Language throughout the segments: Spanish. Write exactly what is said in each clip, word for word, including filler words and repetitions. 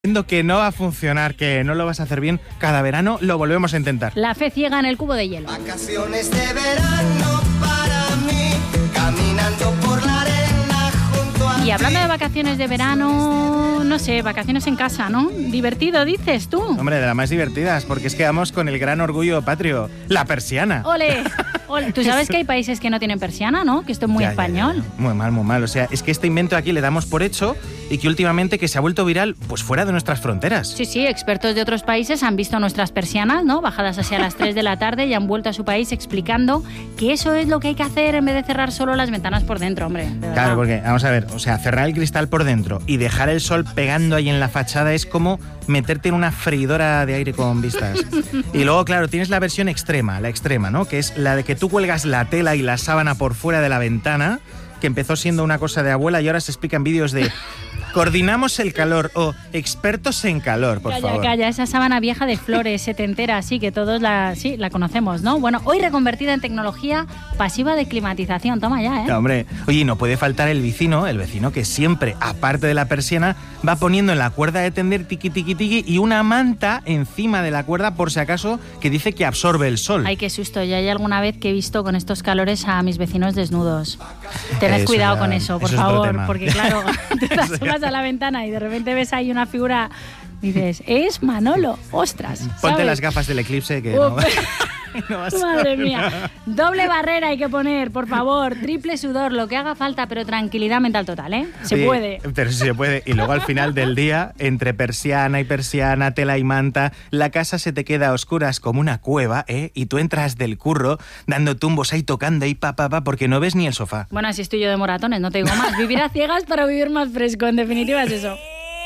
Viendo que no va a funcionar, que no lo vas a hacer bien, cada verano lo volvemos a intentar. La fe ciega en el cubo de hielo. Vacaciones de verano para mí, caminando por la arena junto a Y hablando de vacaciones de verano, no sé, vacaciones en casa, ¿no? Divertido, dices tú. Hombre, de las más divertidas, porque es que vamos con el gran orgullo patrio, la persiana. ¡Ole! Ole. Tú sabes que hay países que no tienen persiana, ¿no? Que esto es muy Ya, español. ya, ya. Muy mal, muy mal. O sea, es que este invento aquí le damos por hecho y que últimamente que se ha vuelto viral, pues fuera de nuestras fronteras. Sí, sí, expertos de otros países han visto nuestras persianas, ¿no? Bajadas hacia las tres de la tarde y han vuelto a su país explicando que eso es lo que hay que hacer en vez de cerrar solo las ventanas por dentro, hombre. De verdad. Claro, porque, vamos a ver, o sea, cerrar el cristal por dentro y dejar el sol pegando ahí en la fachada es como meterte en una freidora de aire con vistas. Y luego, claro, tienes la versión extrema, la extrema, ¿no? Que es la de que tú cuelgas la tela y la sábana por fuera de la ventana, que empezó siendo una cosa de abuela y ahora se explica en vídeos de coordinamos el calor o expertos en calor, por calla, favor. Calla, esa sábana vieja de flores setentera, así que todos la, sí, la conocemos, ¿no? Bueno, hoy reconvertida en tecnología pasiva de climatización, toma ya, ¿eh? No, hombre, oye, no puede faltar el vecino, el vecino que siempre, aparte de la persiana, va poniendo en la cuerda de tender tiqui tiqui tiqui y una manta encima de la cuerda por si acaso que dice que absorbe el sol. Ay, qué susto, ya hay alguna vez que he visto con estos calores a mis vecinos desnudos. Tened Eso cuidado ya, con eso, por eso es otro favor, tema. porque claro, te Eso das ya. a la ventana y de repente ves ahí una figura, dices, es Manolo, ostras. Ponte ¿sabes? las gafas del eclipse que Uf. no, no vas a Madre ver mía, nada. doble barrera hay que poner, por favor, triple sudor, lo que haga falta, pero tranquilidad mental total, ¿eh? Se Sí, puede. Pero sí se puede. Y luego al final del día, entre persiana y persiana, tela y manta, la casa se te queda a oscuras como una cueva, ¿eh? Y tú entras del curro dando tumbos ahí tocando ahí pa, pa, pa, porque no ves ni el sofá. Bueno, así estoy yo de moratones, no te digo más. Vivir a ciegas para vivir más fresco, en definitiva es eso.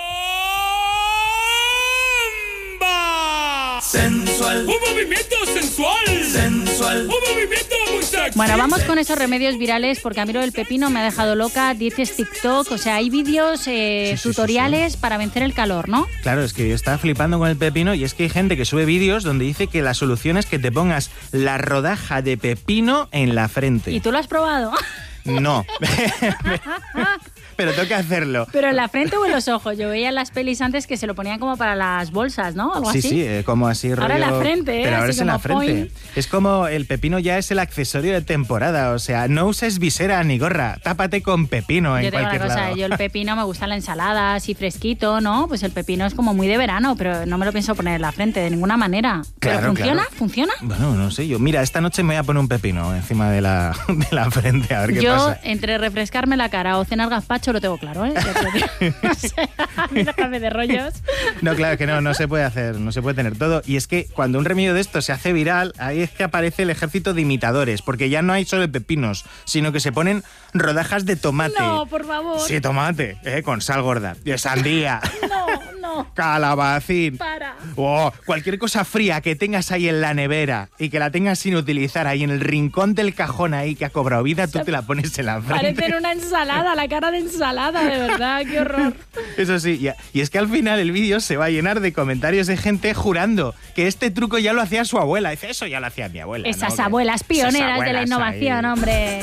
sensual, ¡Un movimiento sensual! sensual. ¡Un movimiento muy sexy! Bueno, vamos con esos remedios virales porque a mí lo del pepino me ha dejado loca. Dices TikTok, o sea, hay vídeos, eh, Sí, sí, sí, tutoriales sí. para vencer el calor, ¿no? Claro, es que yo estaba flipando con el pepino y es que hay gente que sube vídeos donde dice que la solución es que te pongas la rodaja de pepino en la frente. ¿Y tú lo has probado? No. Pero tengo que hacerlo. ¿Pero en la frente o en los ojos? Yo veía en las pelis antes que se lo ponían como para las bolsas, ¿no? Algo Sí, así. sí, eh, como así rollo... Ahora en la frente, ¿eh? Pero ahora Así es en la como frente. point. Es como el pepino ya es el accesorio de temporada. O sea, no uses visera ni gorra. Tápate con pepino en Yo te digo una cualquier cosa, lado. yo el pepino me gusta la ensalada, así fresquito, ¿no? Pues el pepino es como muy de verano, pero no me lo pienso poner en la frente de ninguna manera. ¿Pero Claro, funciona? claro. ¿Funciona? Bueno, no sé yo. Mira, esta noche me voy a poner un pepino encima de la, de la frente, a ver qué Yo, pasa. entre refrescarme la cara o cenar gazpacho, lo tengo claro, ¿eh? Ya te lo digo. O sea, a mí déjame de rollos. No, claro que no, no se puede hacer, no se puede tener todo. Y es que cuando un remedio de esto se hace viral, ahí es que aparece el ejército de imitadores, porque ya no hay solo pepinos, sino que se ponen rodajas de tomate. No, por favor. Sí, tomate, eh, con sal gorda, de sandía, No, no. calabacín. Para. Oh, cualquier cosa fría que tengas ahí en la nevera y que la tengas sin utilizar ahí en el rincón del cajón ahí que ha cobrado vida, tú te la pones en la frente. Parecen una ensalada, la cara de ensalada, de verdad, qué horror. Eso sí, y, y es que al final el vídeo se va a llenar de comentarios de gente jurando que este truco ya lo hacía su abuela. Dice, eso ya lo hacía mi abuela. Esas ¿no? Que- abuelas pioneras esas de la abuelas innovación, ahí. hombre.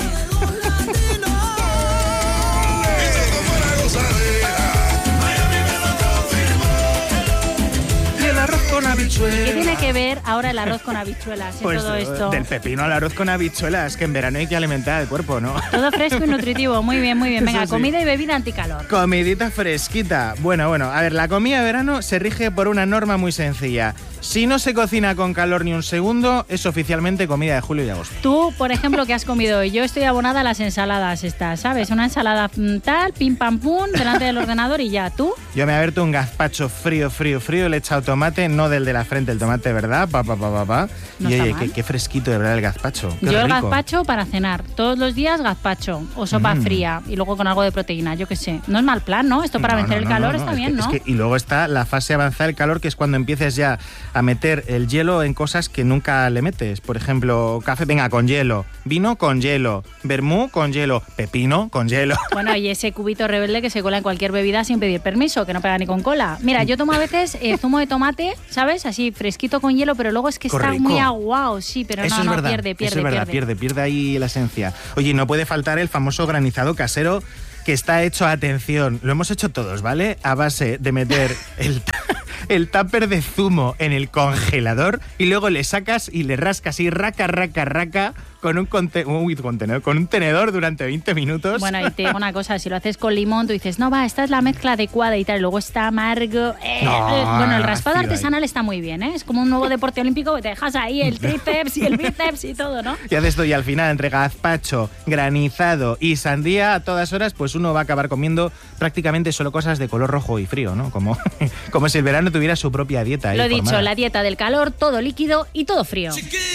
Y el arroz con habichuelas. ¿Qué tiene que ver ahora el arroz con habichuelas y Pues todo esto? del pepino al arroz con habichuelas, que en verano hay que alimentar el cuerpo, ¿no? Todo fresco y nutritivo, muy bien, muy bien. Venga, Eso sí. comida y bebida anticalor. Comidita fresquita. Bueno, bueno, a ver, la comida de verano se rige por una norma muy sencilla. Si no se cocina con calor ni un segundo, es oficialmente comida de julio y agosto. Tú, por ejemplo, ¿qué has comido hoy? Yo estoy abonada a las ensaladas estas, ¿sabes? Una ensalada mm, tal, pim pam pum, delante del ordenador y ya. ¿Tú? Yo me he abierto un gazpacho frío, frío, frío, le he echado tomate, no del de la frente, el tomate de verdad, pa, pa, pa, pa, pa. No y está oye, mal. qué, qué fresquito de verdad el gazpacho. Qué Yo el rico. gazpacho para cenar. Todos los días gazpacho o sopa Mm. fría y luego con algo de proteína, yo qué sé. No es mal plan, ¿no? Esto para No, vencer no, el no, calor no, está es bien, que- ¿no? es que- y luego está la fase avanzada del calor, que es cuando empieces ya a meter el hielo en cosas que nunca le metes. Por ejemplo, café, venga, con hielo. Vino con hielo. Vermú con hielo. Pepino con hielo. Bueno, y ese cubito rebelde que se cuela en cualquier bebida sin pedir permiso, que no pega ni con cola. Mira, yo tomo a veces eh, zumo de tomate, ¿sabes? Así fresquito con hielo, pero luego es que Qué está rico. muy aguado, sí, pero Eso no, es no, verdad, pierde, pierde, eso es verdad, pierde. pierde, pierde ahí la esencia. Oye, no puede faltar el famoso granizado casero que está hecho, atención, lo hemos hecho todos, ¿vale? A base de meter el, el tupper de zumo en el congelador y luego le sacas y le rascas y raca, raca, raca con un, conte- uy, contenedor, con un tenedor durante veinte minutos. Bueno, y te digo una cosa, si lo haces con limón, tú dices, no, va, esta es la mezcla adecuada y tal, y luego está amargo. Eh, No, eh. Bueno, el raspado ácido artesanal ahí. está muy bien, ¿eh? Es como un nuevo deporte olímpico que te dejas ahí el tríceps y el bíceps y todo, ¿no? Y haces esto y al final, entre gazpacho, granizado y sandía, a todas horas, pues uno va a acabar comiendo prácticamente solo cosas de color rojo y frío, ¿no? Como, como si el verano tuviera su propia dieta. ahí Lo he dicho, formada. la dieta del calor, todo líquido y todo frío.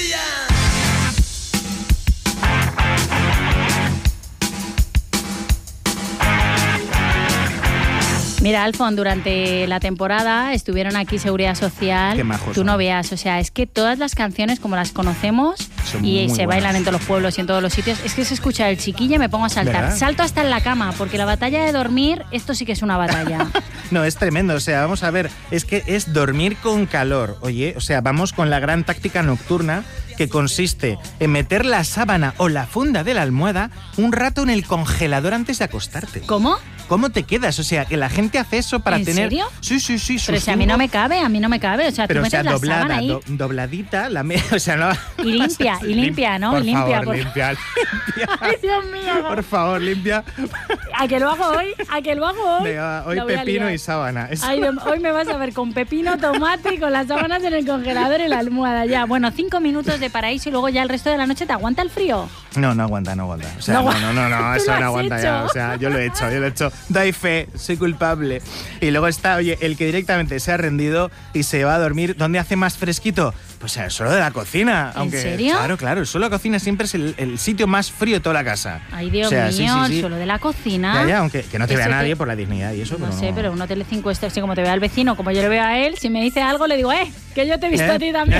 Mira, Alfon, durante la temporada estuvieron aquí Seguridad Social. Qué majos Tú son. no veas, o sea, es que todas las canciones como las conocemos Son y muy se bailan buenas. en todos los pueblos y en todos los sitios, es que se escucha el chiquillo y me pongo a saltar. ¿Verdad? Salto hasta en la cama, porque la batalla de dormir, esto sí que es una batalla. No, es tremendo. O sea, vamos a ver, es que es dormir con calor. Oye, o sea, vamos con la gran táctica nocturna que consiste en meter la sábana o la funda de la almohada un rato en el congelador antes de acostarte. ¿Cómo? ¿Cómo te quedas? O sea, que la gente hace eso para ¿En tener... serio? Sí, sí, sí. Pero sus si a mí no cinco- me cabe, a mí no me cabe. O sea, Pero, tú o sea, metes la sábana doblada, ahí. do- dobladita, la me... o sea, no... Y limpia, y limpia, ¿no? Por Y limpia, favor, por- limpia, limpia. Ay, Dios mío. Por favor, limpia. ¿A que lo hago hoy? ¿A que lo hago hoy? Venga, hoy La voy a pepino liar. y sábana. Eso. Ay, Dios, hoy me vas a ver con pepino, tomate y con las sábanas en el congelador y la almohada ya. Bueno, cinco minutos de paraíso y luego ya el resto de la noche te aguanta el frío. No, no aguanta, no aguanta. O sea, No no, agu- no, no, no, Tú eso lo has no aguanta ya. hecho. O sea, yo lo he hecho, yo lo he hecho. Doy fe, soy culpable. Y luego está, oye, el que directamente se ha rendido y se va a dormir. ¿Dónde hace más fresquito? Pues en el suelo de la cocina. ¿En Aunque, serio? Claro, claro. El suelo de la cocina siempre es el, el sitio más frío de toda la casa. Ay, Dios O sea, sí, mío, sí, el sí. suelo de la cocina. Ya, ya, aunque que no te vea Eso nadie que- por la dignidad y eso. No pero sé, pero un hotel de cinco estrellas, así como te ve al vecino, como yo le veo a él, si me dice algo le digo, eh, que yo te he visto ¿Eh? a ti también.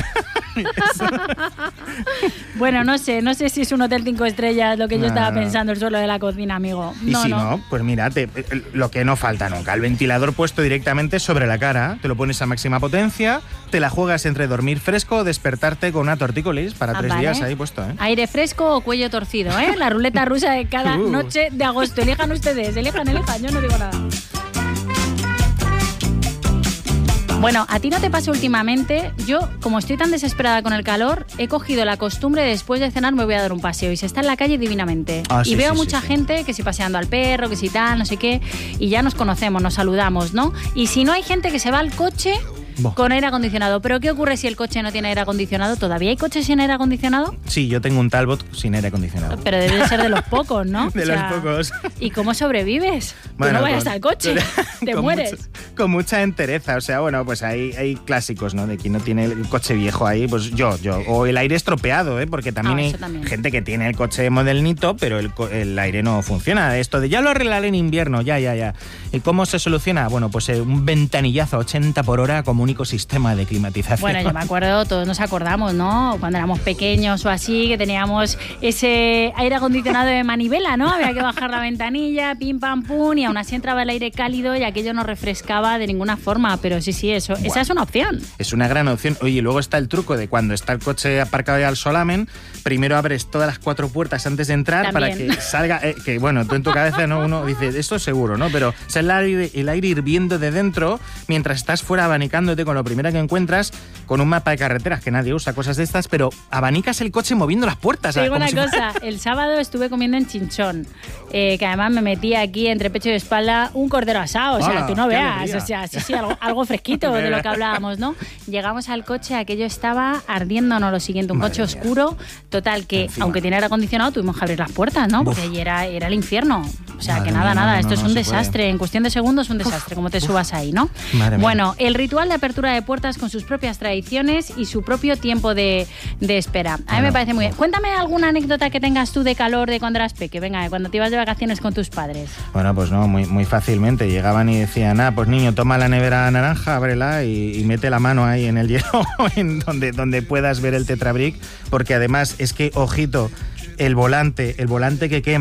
Bueno, no sé, no sé si es un hotel cinco estrellas lo que yo No, estaba no. pensando, el suelo de la cocina, amigo. Y No, si no. no, pues mira, te- lo que no falta nunca, el ventilador puesto directamente sobre la cara, te lo pones a máxima potencia, te la juegas entre dormir fresco o despertarte con una tortícolis para Ah, tres vale. días ahí puesto, ¿eh? Aire fresco o cuello torcido, ¿eh? La ruleta rusa de cada Uh. noche de agosto. Elijan ustedes, elijan, elijan, yo no digo nada. Bueno, ¿a ti no te pasa últimamente? Yo, como estoy tan desesperada con el calor, he cogido la costumbre de después de cenar me voy a dar un paseo y se está en la calle divinamente. Ah, y sí, veo sí, mucha sí, sí. gente que si paseando al perro, que si tal, no sé qué, y ya nos conocemos, nos saludamos, ¿no? Y si no hay gente que se va al coche Buah. con aire acondicionado. ¿Pero qué ocurre si el coche no tiene aire acondicionado? ¿Todavía hay coches sin aire acondicionado? Sí, yo tengo un Talbot sin aire acondicionado. Pero debe de ser de los pocos, ¿no? De O los sea, pocos. ¿Y cómo sobrevives? Bueno, Tú no vayas con- al coche, te con mueres. mucha- con mucha entereza, o sea, bueno, pues hay, hay clásicos, ¿no? De quien no tiene el coche viejo ahí, pues yo, yo. O el aire estropeado, ¿eh? Porque también Ah, hay eso también. gente que tiene el coche modernito, pero el, co- el aire no funciona. Esto de ya lo arreglaré en invierno, ya, ya, ya. ¿Y cómo se soluciona? Bueno, pues eh, un ventanillazo a ochenta por hora como único sistema de climatización. Bueno, yo me acuerdo, todos nos acordamos, ¿no? Cuando éramos pequeños o así, que teníamos ese aire acondicionado de manivela, ¿no? Había que bajar la ventanilla, pim, pam, pum, y aún así entraba el aire cálido y aquello no refrescaba de ninguna forma. Pero sí, sí, eso, esa es una opción. Es una gran opción. Oye, y luego está el truco de cuando está el coche aparcado ya al solamen, primero abres todas las cuatro puertas antes de entrar También. para que salga, eh, que bueno, tú en tu cabeza no uno dice, esto es seguro, ¿no? Pero sale el aire, el aire hirviendo de dentro mientras estás fuera abanicándote con lo primero que encuentras, con un mapa de carreteras que nadie usa, cosas de estas, pero abanicas el coche moviendo las puertas. Te digo como una si fuera- cosa, el sábado estuve comiendo en Chinchón, eh, que además me metí aquí entre pecho y espalda un cordero asado, o sea, ¡Hala! tú no ¡Qué veas, alegría! o sea, sí, sí, algo, algo fresquito de lo que hablábamos, ¿no? Llegamos al coche, aquello estaba ardiéndonos lo siguiente, un Madre coche mía. oscuro, total, que Encima. aunque tiene aire acondicionado tuvimos que abrir las puertas, ¿no? Porque Uf. allí era, era el infierno, o sea, Madre que nada, mía, no, nada, no, esto no, es no un se desastre, en cuestión de segundos es un desastre, como te subas ahí, ¿no? Madre mía. Bueno, el ritual de apertura de puertas con sus propias tradiciones y su propio tiempo de, de espera. A mí Bueno, me parece muy bien. Cuéntame alguna anécdota que tengas tú de calor de cuando eras peque. Venga, de cuando te ibas de vacaciones con tus padres. Bueno, pues no, muy, muy fácilmente. Llegaban y decían, ah, pues niño, toma la nevera naranja, ábrela y, y mete la mano ahí en el hielo, en donde, donde puedas ver el Tetrabric, porque además es que, ojito, el volante, el volante que quema,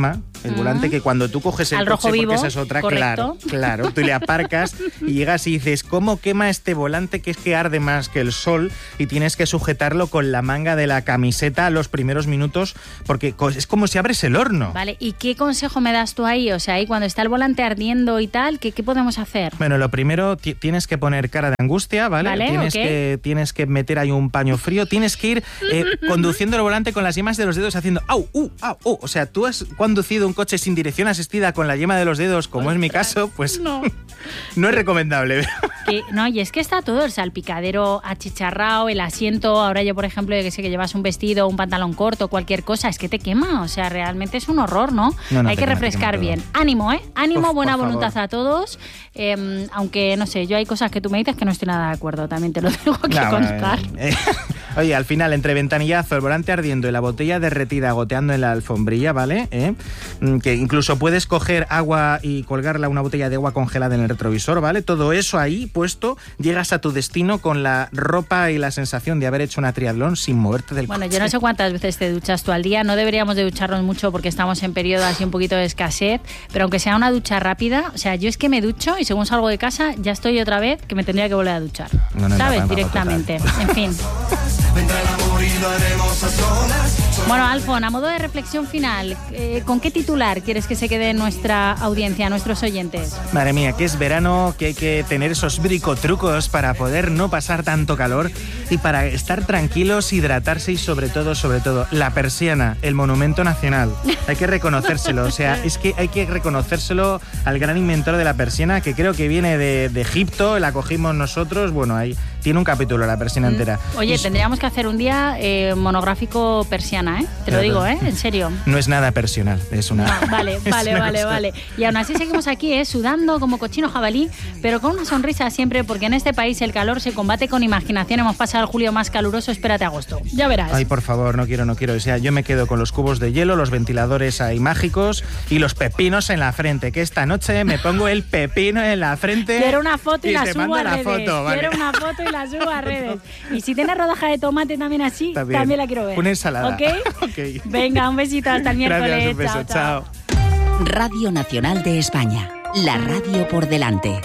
El Mm. volante que cuando tú coges el Al coche, rojo porque vivo, esa es otra, correcto. claro, claro, tú le aparcas y llegas y dices, ¿cómo quema este volante que es que arde más que el sol? Y tienes que sujetarlo con la manga de la camiseta los primeros minutos porque co- es como si abres el horno. Vale, ¿y qué consejo me das tú ahí? O sea, ahí cuando está el volante ardiendo y tal, ¿qué, qué podemos hacer? Bueno, lo primero, ti- tienes que poner cara de angustia, ¿vale? Vale, tienes, ok. que, tienes que meter ahí un paño frío, tienes que ir eh, conduciendo el volante con las yemas de los dedos haciendo ¡au, uh, au, uh! O sea, tú has conducido un coche sin dirección asistida con la yema de los dedos, como es mi caso, pues No. no es recomendable. Que, no, y es que está todo, el salpicadero achicharrado, el asiento, ahora yo, por ejemplo, yo que sé, que llevas un vestido, un pantalón corto, cualquier cosa, es que te quema, o sea, realmente es un horror, ¿no? No, no, Hay te que quema, te refrescar quema bien. todo. Ánimo, ¿eh? Ánimo, Uf, buena por voluntad favor. a todos, eh, aunque, no sé, yo hay cosas que tú me dices que no estoy nada de acuerdo, también te lo tengo que No, bueno, constar. eh, oye, al final, entre ventanillazo, el volante ardiendo y la botella derretida goteando en la alfombrilla, ¿vale? ¿Eh? Mm, Que incluso puedes coger agua y colgarla, una botella de agua congelada en el retrovisor, ¿vale? Todo eso ahí puesto, llegas a tu destino con la ropa y la sensación de haber hecho una triatlón sin moverte del Bueno, coche. yo no sé cuántas veces te duchas tú al día, no deberíamos de ducharnos mucho porque estamos en periodo así un poquito de escasez, pero aunque sea una ducha rápida, o sea, yo es que me ducho y según salgo de casa ya estoy otra vez que me tendría que volver a duchar, No, no, ¿sabes? no, no, no, Directamente, en fin. Vendrá el amor y lo haremos a solas. Bueno, Alfon, a modo de reflexión final, eh, ¿con qué titular quieres que se quede nuestra audiencia, nuestros oyentes? Madre mía, que es verano, que hay que tener esos bricotrucos para poder no pasar tanto calor y para estar tranquilos, hidratarse y sobre todo, sobre todo, la persiana, el monumento nacional. Hay que reconocérselo, o sea, es que hay que reconocérselo al gran inventor de la persiana, que creo que viene de, de Egipto, la cogimos nosotros, bueno, ahí tiene un capítulo la persiana entera. Oye, Y tendríamos que hacer un día eh, monográfico persiana, ¿eh? Te lo Claro. digo, ¿eh? En serio. no es nada personal, es una... No, vale, es vale, una vale, cosa- vale. Y aún así seguimos aquí, ¿eh? Sudando como cochino jabalí, pero con una sonrisa siempre, porque en este país el calor se combate con imaginación. Hemos pasado el julio más caluroso, espérate agosto. Ya verás. Ay, por favor, no quiero, no quiero. O sea, yo me quedo con los cubos de hielo, los ventiladores ahí mágicos y los pepinos en la frente, que esta noche me pongo el pepino en la frente. Quiero una foto y, la te subo mando a la redes. foto, vale. Quiero una foto y la subo a redes. Y si tienes rodaja de tomate también así, También. también, la quiero ver. Una ensalada. ¿Ok? Ok. Venga, un besito, hasta el miércoles. Gracias, un beso, chao. chao. chao. Radio Nacional de España. La radio por delante.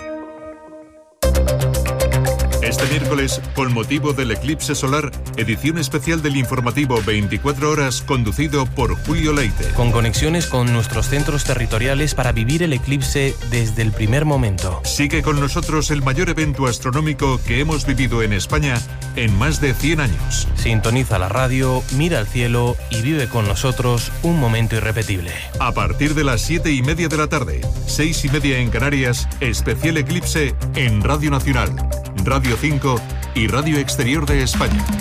Este miércoles, con motivo del eclipse solar, edición especial del informativo veinticuatro horas conducido por Julio Leite. Con conexiones con nuestros centros territoriales para vivir el eclipse desde el primer momento. Sigue con nosotros el mayor evento astronómico que hemos vivido en España en más de cien años. Sintoniza la radio, mira al cielo y vive con nosotros un momento irrepetible. A partir de las siete y media de la tarde, seis y media en Canarias, especial eclipse en Radio Nacional, Radio cinco y Radio Exterior de España.